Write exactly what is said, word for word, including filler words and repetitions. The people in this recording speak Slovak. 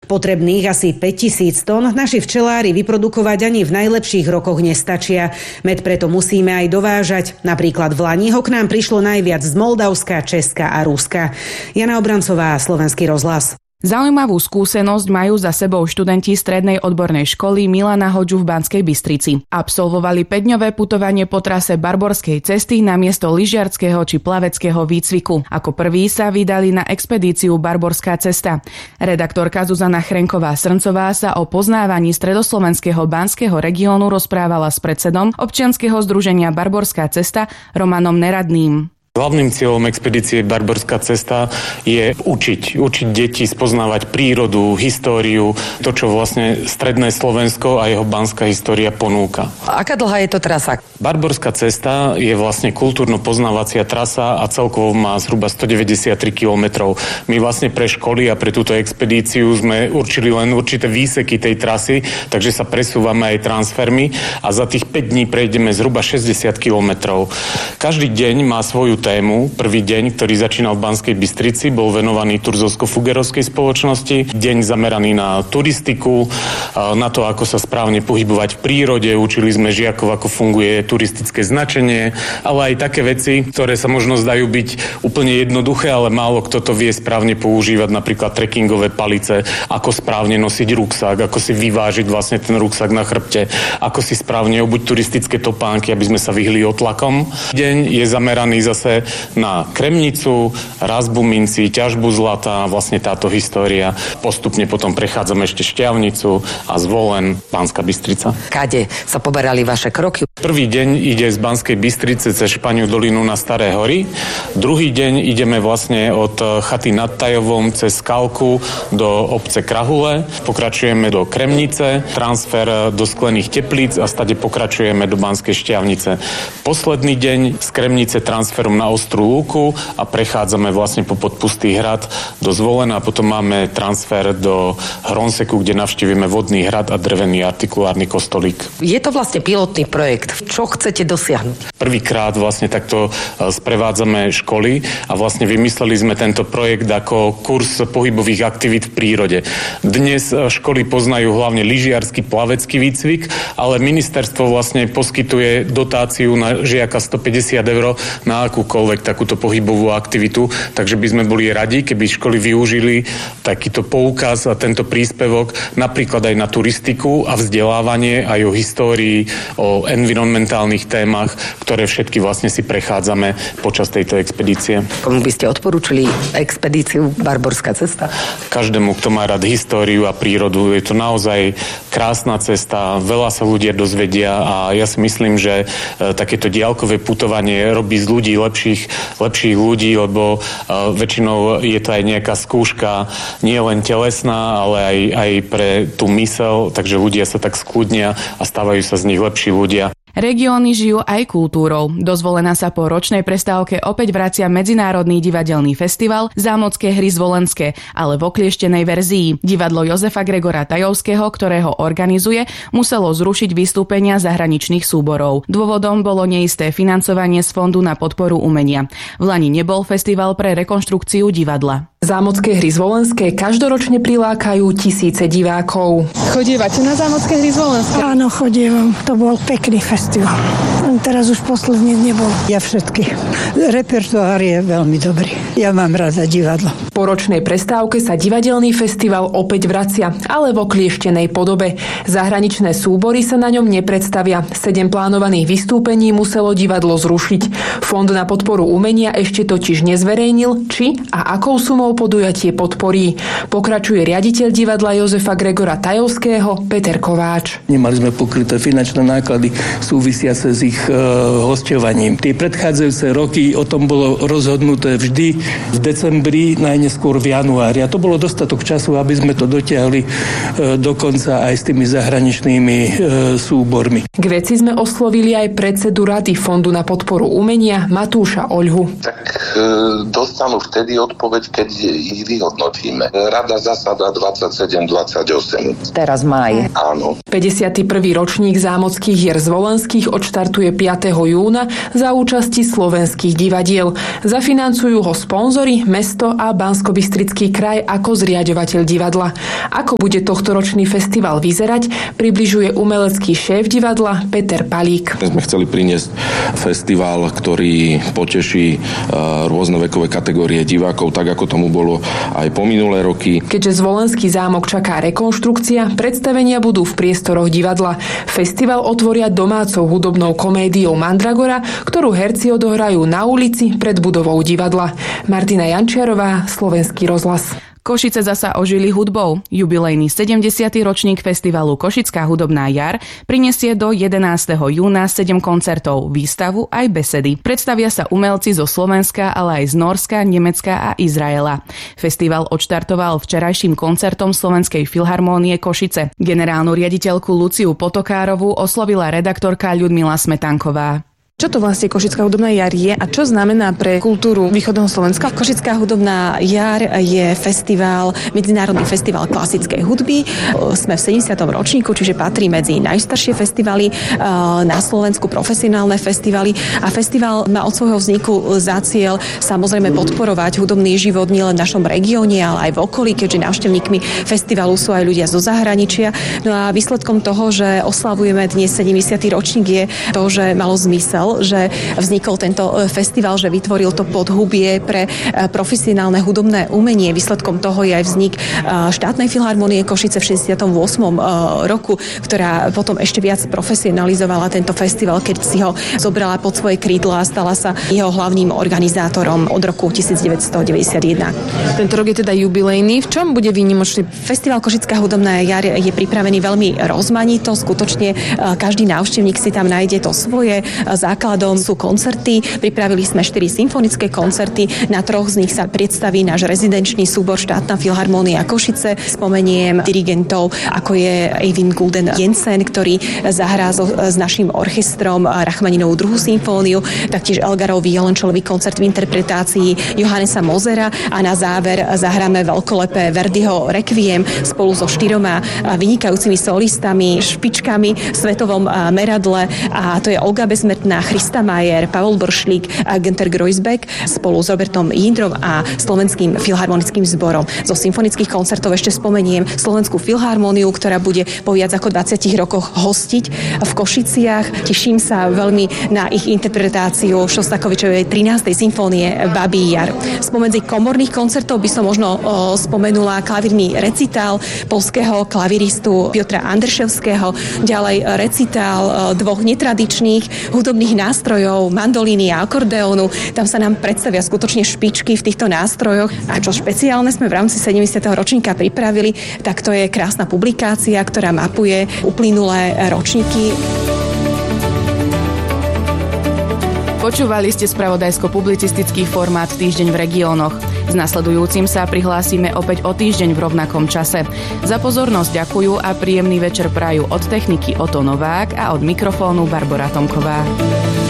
Potrebných asi päťtisíc tón naši včelári vyprodukovať ani v najlepších rokoch nestačia. Med preto musíme aj dovážať. Napríklad v lani ho k nám prišlo najviac z Moldavska, Česka a Ruska. Jana Obrancová, Slovenský rozhlas. Zaujímavú skúsenosť majú za sebou študenti strednej odbornej školy Milana Hodžu v Banskej Bystrici. Absolvovali päťdňové putovanie po trase Barborskej cesty namiesto lyžiarskeho či plaveckého výcviku. Ako prví sa vydali na expedíciu Barborská cesta. Redaktorka Zuzana Chrenková-Srncová sa o poznávaní stredoslovenského banského regiónu rozprávala s predsedom občianskeho združenia Barborská cesta Romanom Neradným. Hlavným cieľom expedície Barborská cesta je učiť. Učiť deti spoznávať prírodu, históriu, to, čo vlastne stredné Slovensko a jeho banská história ponúka. Aká dlhá je to trasa? Barborská cesta je vlastne kultúrno-poznávacia trasa a celkovo má zhruba stodeväťdesiattri kilometrov. My vlastne pre školy a pre túto expedíciu sme určili len určité výseky tej trasy, takže sa presúvame aj transfermi a za tých päť dní prejdeme zhruba šesťdesiat kilometrov. Každý deň má svoju tému. Prvý deň, ktorý začínal v Banskej Bystrici, bol venovaný Turzovsko-Fugerovskej spoločnosti. Deň zameraný na turistiku, na to, ako sa správne pohybovať v prírode. Učili sme žiakov, ako funguje turistické značenie, ale aj také veci, ktoré sa možno zdajú byť úplne jednoduché, ale málo kto to vie správne používať, napríklad trekkingové palice, ako správne nosiť ruksak, ako si vyvážiť vlastne ten ruksak na chrbte, ako si správne obuť turistické topánky, aby sme sa vyhli otlakom. Deň je zameraný zase na Kremnicu, razbu mincí, ťažbu zlata, vlastne táto história. Postupne potom prechádzame ešte Šťavnicu a Zvolen, Banská Bystrica. Kade sa poberali vaše kroky? Prvý deň ide z Banskej Bystrice cez Španiu dolinu na Staré hory. Druhý deň ideme vlastne od chaty nad Tajovom cez Skalku do obce Krahule. Pokračujeme do Kremnice, transfer do Sklených Teplíc a stade pokračujeme do Banskej Šťavnice. Posledný deň z Kremnice transferom na Ostrú Lúku a prechádzame vlastne po Podpustý hrad do Zvolena a potom máme transfer do Hronseku, kde navštívime Vodný hrad a drevený artikulárny kostolík. Je to vlastne pilotný projekt. Čo chcete dosiahnuť? Prvýkrát vlastne takto sprevádzame školy a vlastne vymysleli sme tento projekt ako kurz pohybových aktivít v prírode. Dnes školy poznajú hlavne lyžiarsky plavecký výcvik, ale ministerstvo vlastne poskytuje dotáciu na žiaka stopäťdesiat eur na akúkoľvek takúto pohybovú aktivitu, takže by sme boli radi, keby školy využili takýto poukaz a tento príspevok napríklad aj na turistiku a vzdelávanie, aj o histórii, o environmentálnych témach, ktoré všetky vlastne si prechádzame počas tejto expedície. Komu by ste odporúčili expedíciu Barborská cesta? Každému, kto má rád históriu a prírodu, je to naozaj krásna cesta, veľa sa ľudia dozvedia a ja si myslím, že takéto diaľkové putovanie robí z ľudí lepších, lepších ľudí, lebo uh, väčšinou je to aj nejaká skúška nie len telesná, ale aj, aj pre tú myseľ, takže ľudia sa tak skľudnia a stávajú sa z nich lepší ľudia. Regióny žijú aj kultúrou. Do Zvolena sa po ročnej prestávke opäť vracia Medzinárodný divadelný festival Zámocké hry zvolenské, ale v oklieštenej verzii. Divadlo Jozefa Gregora Tajovského, ktorého organizuje, muselo zrušiť vystúpenia zahraničných súborov. Dôvodom bolo neisté financovanie z Fondu na podporu umenia. V lani nebol festival pre rekonštrukciu divadla. Zámocké hry zvolenské každoročne prilákajú tisíce divákov. Chodievate na Zámocké hry zvolenské? Áno, chodievam. To bol pekný festival. Teraz už posledný nebol. Ja všetky. Repertoár je veľmi dobrý. Ja mám rada divadlo. Po ročnej prestávke sa divadelný festival opäť vracia, ale v oklieštenej podobe. Zahraničné súbory sa na ňom nepredstavia. Sedem plánovaných vystúpení muselo divadlo zrušiť. Fond na podporu umenia ešte totiž nezverejnil, či a akou sumou podujatie podporí. Pokračuje riaditeľ divadla Jozefa Gregora Tajovského Peter Kováč. Nemali sme pokryté finančné náklady súvisiace s ich e, hosťovaním. Tie predchádzajúce roky o tom bolo rozhodnuté vždy v decembri, najneskôr v januári. A to bolo dostatok času, aby sme to dotiahli e, dokonca aj s tými zahraničnými e, súbormi. K veci sme oslovili aj predsedu Rady Fondu na podporu umenia Matúša Oľhu. Tak e, dostanú vtedy odpoveď, keď ich vyhodnotíme. Rada zasada dvadsaťsedem dvadsaťosem. Teraz máj. Áno. päťdesiaty prvý ročník zámockých hier zvolenských odštartuje štartuje piateho júna za účasti slovenských divadiel. Zafinancujú ho sponzori, mesto a Banskobystrický kraj ako zriaďovateľ divadla. Ako bude tohtoročný festival vyzerať, približuje umelecký šéf divadla Peter Palík. Sme chceli priniesť festival, ktorý poteší rôzne vekové kategórie divákov, tak ako tomu bolo aj po minulé roky. Keďže Zvolenský zámok čaká rekonštrukcia, predstavenia budú v priestoroch divadla. Festival otvoria domácou hudobnou komédiou Mandragora, ktorú herci odohrajú na ulici pred budovou divadla. Martina Jančiarová, Slovenský rozhlas. Košice zasa ožili hudbou. Jubilejný sedemdesiaty ročník festivalu Košická hudobná jar prinesie do jedenásteho júna sedem koncertov, výstavu aj besedy. Predstavia sa umelci zo Slovenska, ale aj z Nórska, Nemecka a Izraela. Festival odštartoval včerajším koncertom Slovenskej filharmónie Košice. Generálnu riaditeľku Luciu Potokárovú oslovila redaktorka Ľudmila Smetanková. Čo to vlastne Košická hudobná jar je a čo znamená pre kultúru východného Slovenska? Košická hudobná jar je festival, medzinárodný festival klasickej hudby. Sme v sedemdesiatom ročníku, čiže patrí medzi najstaršie festivaly na Slovensku, profesionálne festivaly. A festival má od svojho vzniku za cieľ samozrejme podporovať hudobný život nielen v našom regióne, ale aj v okolí, keďže návštevníkmi festivalu sú aj ľudia zo zahraničia. No a výsledkom toho, že oslavujeme dnes sedemdesiaty ročník, je to, že malo zmysel, že vznikol tento festival, že vytvoril to podhubie pre profesionálne hudobné umenie. Výsledkom toho je aj vznik štátnej filharmonie Košice v šesťdesiatom ôsmom roku, ktorá potom ešte viac profesionalizovala tento festival, keď si ho zobrala pod svoje krídla a stala sa jeho hlavným organizátorom od roku devätnásťstodeväťdesiatjeden. Tento rok je teda jubilejný. V čom bude výnimočný? Festival Košická hudobná jar je pripravený veľmi rozmanito. Skutočne každý návštevník si tam nájde to svoje. Základom sú koncerty. Pripravili sme štyri symfonické koncerty. Na troch z nich sa predstaví náš rezidenčný súbor Štátna filharmónia Košice. Spomeniem dirigentov, ako je Eivind Gulden Jensen, ktorý zahrá so, s naším orchestrom Rachmaninovú druhú symfóniu, taktiež Elgarov violončelový koncert v interpretácii Johannesa Mosera a na záver zahráme veľkolepé Verdiho Requiem spolu so štyroma vynikajúcimi solistami, špičkami v svetovom meradle, a to je Olga Bezsmrtná, Christa Mayer, Pavol Boršlík a Günther Groisbeck spolu s Robertom Jindrom a Slovenským filharmonickým zborom. Zo symfonických koncertov ešte spomeniem Slovenskú filharmóniu, ktorá bude po viac ako dvadsiatich rokoch hostiť v Košiciach. Teším sa veľmi na ich interpretáciu Šostakovičovej trinástej symfónie Babí jar. Spomedzi komorných koncertov by som možno o, spomenula klavírny recitál poľského klaviristu Piotra Andrševského, ďalej recitál o, dvoch netradičných hudobných nástrojov, mandolíny a akordeónu. Tam sa nám predstavia skutočne špičky v týchto nástrojoch. A čo špeciálne sme v rámci sedemdesiateho ročníka pripravili, tak to je krásna publikácia, ktorá mapuje uplynulé ročníky. Počúvali ste spravodajsko-publicistický formát Týždeň v regiónoch. S nasledujúcim sa prihlásime opäť o týždeň v rovnakom čase. Za pozornosť ďakujú a príjemný večer prajú od techniky Oto Novák a od mikrofónu Barbora Tomková.